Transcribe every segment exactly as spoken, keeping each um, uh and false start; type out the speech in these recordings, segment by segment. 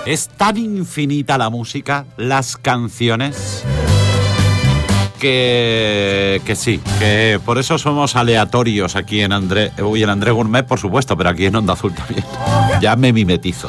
Es tan infinita la música, las canciones, que, que sí, que por eso somos aleatorios aquí en André, uy, en André Gourmet, por supuesto, pero aquí en Onda Azul también. Ya me mimetizo.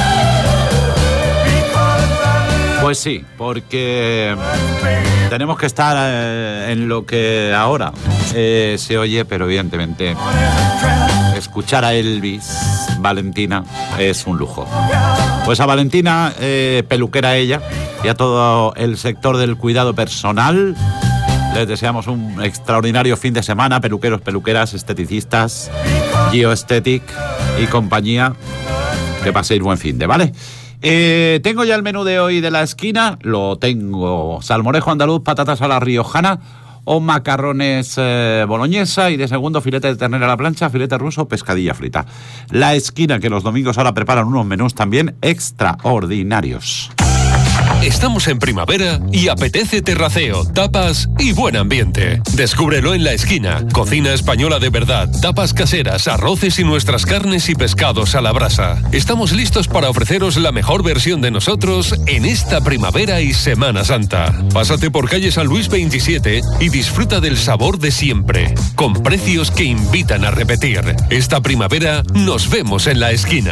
Pues sí, porque tenemos que estar eh, en lo que ahora eh, se oye, pero evidentemente escuchar a Elvis, Valentina, es un lujo. Pues a Valentina, eh, peluquera ella, y a todo el sector del cuidado personal, les deseamos un extraordinario fin de semana, peluqueros, peluqueras, esteticistas, Geoestetic y compañía, que paséis buen fin de, ¿vale? Eh, tengo ya el menú de hoy de la esquina, lo tengo: salmorejo andaluz, patatas a la riojana o macarrones eh, boloñesa, y de segundo filete de ternera a la plancha, filete ruso, pescadilla frita. La esquina, que los domingos ahora preparan unos menús también extraordinarios. Estamos en primavera y apetece terraceo, tapas y buen ambiente. Descúbrelo en La Esquina. Cocina española de verdad, tapas caseras, arroces y nuestras carnes y pescados a la brasa. Estamos listos para ofreceros la mejor versión de nosotros en esta primavera y Semana Santa. Pásate por calle San Luis veintisiete y disfruta del sabor de siempre, con precios que invitan a repetir. Esta primavera nos vemos en La Esquina.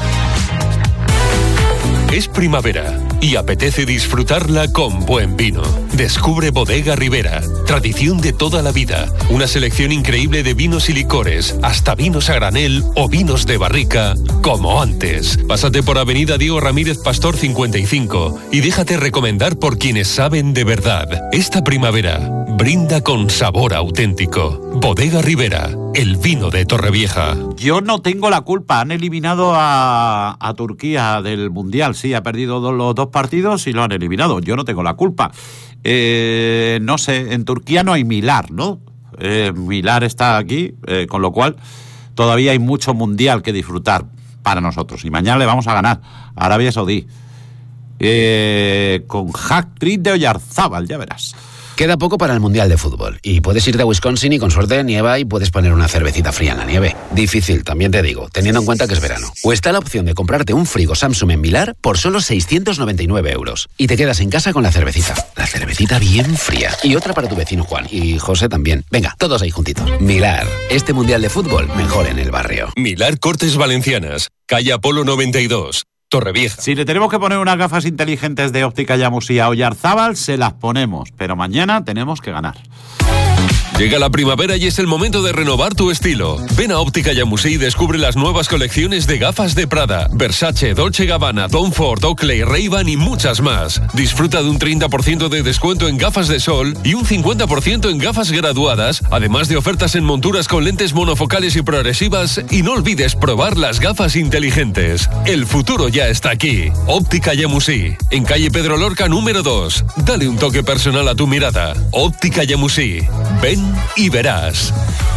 Es primavera y apetece disfrutarla con buen vino. Descubre Bodega Ribera, tradición de toda la vida. Una selección increíble de vinos y licores, hasta vinos a granel o vinos de barrica, como antes. Pásate por Avenida Diego Ramírez Pastor cincuenta y cinco y déjate recomendar por quienes saben de verdad. Esta primavera, brinda con sabor auténtico. Bodega Ribera, el vino de Torrevieja. Yo no tengo la culpa, han eliminado a, a Turquía del Mundial, sí, ha perdido dos, los dos partidos y lo han eliminado, yo no tengo la culpa. Eh, no sé, en Turquía no hay Milar, ¿no? Eh, Milar está aquí, eh, con lo cual todavía hay mucho Mundial que disfrutar para nosotros, y mañana le vamos a ganar a Arabia Saudí, eh, con hat-trick de Oyarzábal, ya verás. Queda poco para el Mundial de Fútbol y puedes irte a Wisconsin y con suerte nieva y puedes poner una cervecita fría en la nieve. Difícil, también te digo, teniendo en cuenta que es verano. O está la opción de comprarte un frigo Samsung en Milar por solo seiscientos noventa y nueve euros y te quedas en casa con la cervecita. La cervecita bien fría. Y otra para tu vecino Juan. Y José también. Venga, todos ahí juntitos. Milar, este Mundial de Fútbol mejor en el barrio. Milar Cortes Valencianas, calle Apolo noventa y dos. Torrevieja. Si le tenemos que poner unas gafas inteligentes de Óptica Llamusí a Oyarzábal, se las ponemos, pero mañana tenemos que ganar. Llega la primavera y es el momento de renovar tu estilo. Ven a Óptica Llamusí y descubre las nuevas colecciones de gafas de Prada, Versace, Dolce & Gabbana, Tom Ford, Oakley, Ray-Ban y muchas más. Disfruta de un treinta por ciento de descuento en gafas de sol y un cincuenta por ciento en gafas graduadas, además de ofertas en monturas con lentes monofocales y progresivas, y no olvides probar las gafas inteligentes. El futuro ya está aquí. Óptica Llamusí, en calle Pedro Lorca número dos. Dale un toque personal a tu mirada. Óptica Llamusí. Ven y verás.